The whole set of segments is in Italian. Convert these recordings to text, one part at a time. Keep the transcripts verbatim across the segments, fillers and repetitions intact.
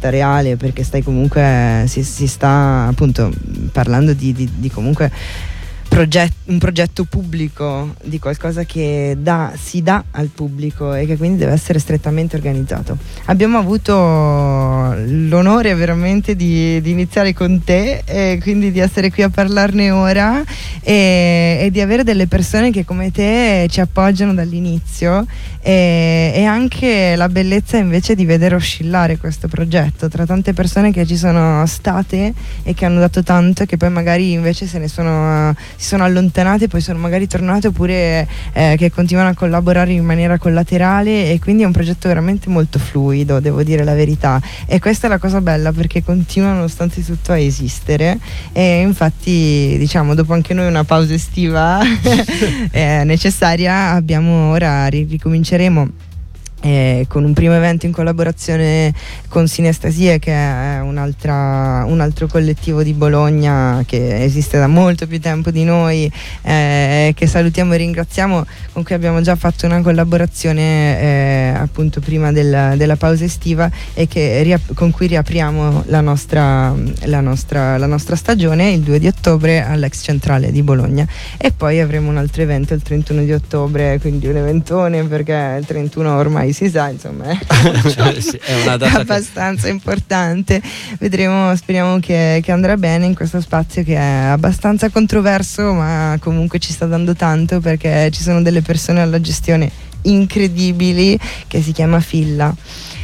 diretta reale, perché stai comunque si, si sta appunto parlando di, di, di comunque proget- un progetto pubblico, di qualcosa che dà, si dà al pubblico e che quindi deve essere strettamente organizzato. Abbiamo avuto l'onore veramente di, di iniziare con te e quindi di essere qui a parlarne ora e, e di avere delle persone che come te ci appoggiano dall'inizio e, e anche la bellezza invece di vedere oscillare questo progetto tra tante persone che ci sono state e che hanno dato tanto e che poi magari invece se ne sono si sono allontanate, poi sono magari tornate, oppure eh, che continuano a collaborare in maniera collaterale, e quindi è un progetto veramente molto fluido, devo dire la verità, e questa è la cosa bella, perché continua nonostante tutto a esistere. E infatti, diciamo, dopo anche noi una pausa estiva eh, necessaria, abbiamo ora ricominceremo Eh, con un primo evento in collaborazione con Sinestesie, che è un'altra, un altro collettivo di Bologna che esiste da molto più tempo di noi, eh, che salutiamo e ringraziamo, con cui abbiamo già fatto una collaborazione eh, appunto prima del, della pausa estiva, e che riap- con cui riapriamo la nostra, la, nostra, la nostra stagione il due di ottobre all'ex centrale di Bologna. E poi avremo un altro evento il trentuno di ottobre, quindi un eventone, perché il trentuno ormai si sa, insomma, è, sì, è una data abbastanza che... importante. Vedremo, speriamo che, che andrà bene in questo spazio che è abbastanza controverso, ma comunque ci sta dando tanto, perché ci sono delle persone alla gestione incredibili, che si chiama Filla.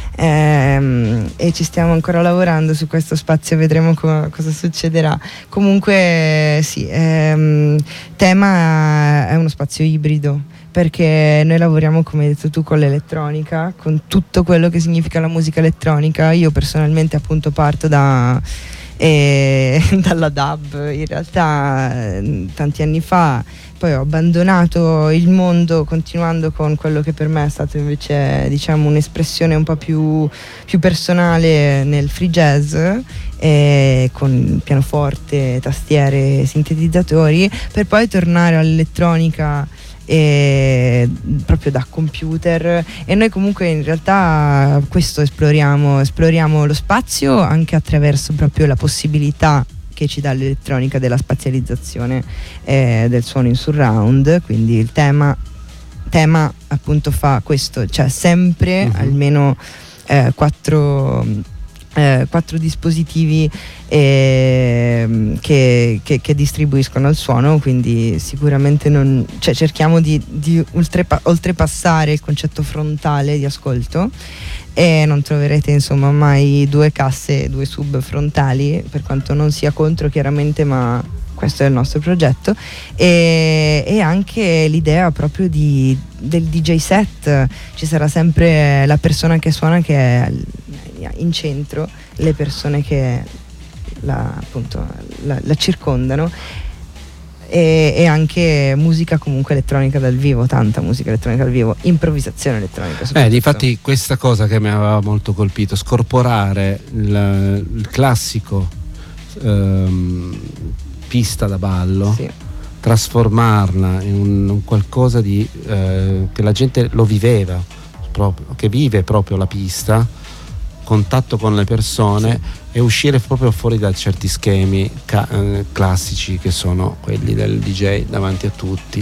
Ehm, e ci stiamo ancora lavorando su questo spazio, vedremo co- cosa succederà. Comunque sì, ehm, tema è uno spazio ibrido, perché noi lavoriamo, come hai detto tu, con l'elettronica, con tutto quello che significa la musica elettronica. Io personalmente appunto parto da eh, dalla dub, in realtà eh, tanti anni fa. Poi ho abbandonato il mondo, continuando con quello che per me è stato invece, diciamo, un'espressione un po' più, più personale nel free jazz, eh, con pianoforte, tastiere, sintetizzatori, per poi tornare all'elettronica e proprio da computer. E noi comunque in realtà questo esploriamo, esploriamo lo spazio anche attraverso proprio la possibilità che ci dà l'elettronica della spazializzazione eh, del suono in surround. Quindi il tema, tema appunto fa questo, cioè sempre uh-huh. almeno eh, quattro, eh, quattro dispositivi eh, che, che, che distribuiscono il suono, quindi sicuramente non, cioè cerchiamo di, di oltrepa- oltrepassare il concetto frontale di ascolto, e non troverete insomma mai due casse, due sub frontali, per quanto non sia contro chiaramente, ma questo è il nostro progetto. E, e anche l'idea proprio di, del D J set, ci sarà sempre la persona che suona che è in centro, le persone che la, appunto, la, la circondano. E, e anche musica comunque elettronica dal vivo, tanta musica elettronica dal vivo, improvvisazione elettronica. Eh, difatti questa cosa che mi aveva molto colpito, scorporare il, il classico ehm, pista da ballo, sì, trasformarla in un, un qualcosa di eh, che la gente lo viveva proprio, che vive proprio la pista, contatto con le persone, sì, e uscire proprio fuori da certi schemi ca- eh, classici che sono quelli del D J davanti a tutti.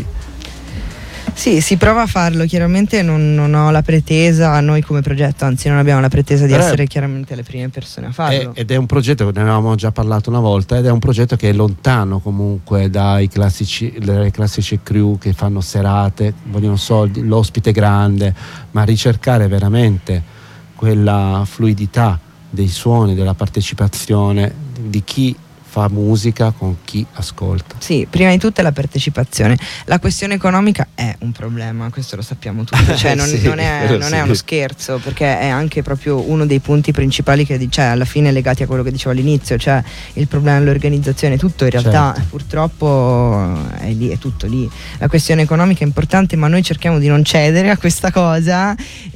Sì, si prova a farlo, chiaramente non, non ho la pretesa, noi come progetto anzi non abbiamo la pretesa di Però essere chiaramente le prime persone a farlo. È, ed è un progetto, ne avevamo già parlato una volta, ed è un progetto che è lontano comunque dai classici, le classici crew che fanno serate, vogliono soldi, l'ospite grande, ma ricercare veramente quella fluidità dei suoni, della partecipazione di chi fa musica con chi ascolta. Sì, prima di tutto è la partecipazione. La questione economica è un problema, questo lo sappiamo tutti, cioè non, sì, non, è, non sì. è uno scherzo, perché è anche proprio uno dei punti principali che cioè, alla fine legati a quello che dicevo all'inizio, cioè il problema dell'organizzazione, tutto in realtà certo. purtroppo è lì, è tutto lì. La questione economica è importante, ma noi cerchiamo di non cedere a questa cosa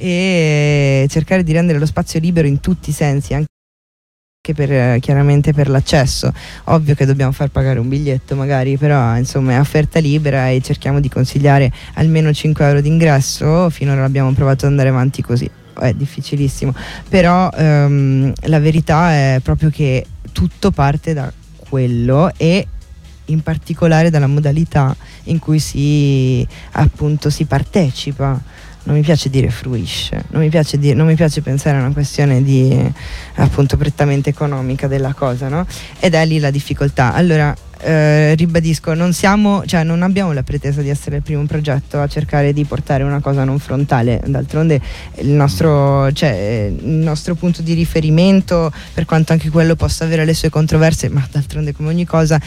e cercare di rendere lo spazio libero in tutti i sensi, anche che per, chiaramente per l'accesso. Ovvio che dobbiamo far pagare un biglietto magari, però insomma è offerta libera e cerchiamo di consigliare almeno cinque euro d'ingresso. Finora abbiamo provato ad andare avanti così. è difficilissimo, però ehm, la verità è proprio che tutto parte da quello, e in particolare dalla modalità in cui si appunto si partecipa. Non mi piace dire fruisce, non mi piace, dire, non mi piace pensare a una questione di appunto prettamente economica della cosa, no? Ed è lì la difficoltà. Allora eh, ribadisco, non siamo, cioè non abbiamo la pretesa di essere il primo progetto a cercare di portare una cosa non frontale. D'altronde il nostro, cioè, il nostro punto di riferimento, per quanto anche quello possa avere le sue controversie, ma d'altronde come ogni cosa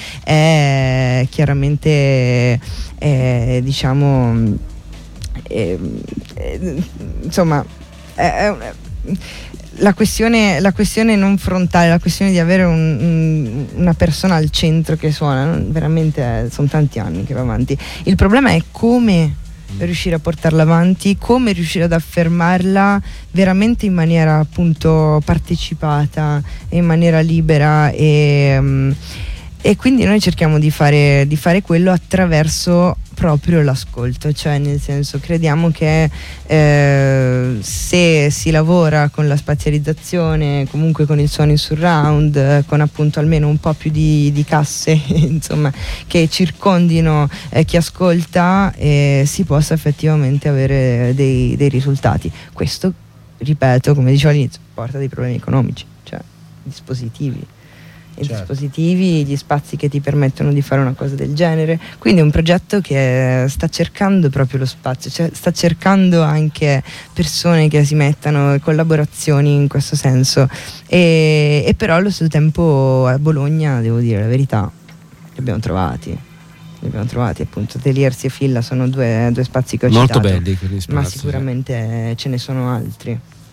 è chiaramente è, diciamo Eh, eh, insomma eh, eh, la questione la questione non frontale, la questione di avere un, un, una persona al centro che suona, no? Veramente eh, sono tanti anni che va avanti. Il problema è come riuscire a portarla avanti, come riuscire ad affermarla veramente in maniera appunto partecipata e in maniera libera, e, um, e quindi noi cerchiamo di fare, di fare quello attraverso proprio l'ascolto, cioè nel senso crediamo che eh, se si lavora con la spazializzazione, comunque con il suono in surround, eh, con appunto almeno un po' più di, di casse insomma che circondino eh, chi ascolta, eh, si possa effettivamente avere dei, dei risultati. Questo, ripeto, come dicevo all'inizio, porta dei problemi economici, cioè dispositivi i certo. dispositivi, gli spazi che ti permettono di fare una cosa del genere. Quindi è un progetto che sta cercando proprio lo spazio, cioè sta cercando anche persone che si mettano, collaborazioni in questo senso, e, e però allo stesso tempo a Bologna, devo dire la verità, li abbiamo trovati li abbiamo trovati appunto Atelier e Filla sono due, due spazi che ho molto citato, belli quelli spazi, ma sicuramente eh. ce ne sono altri.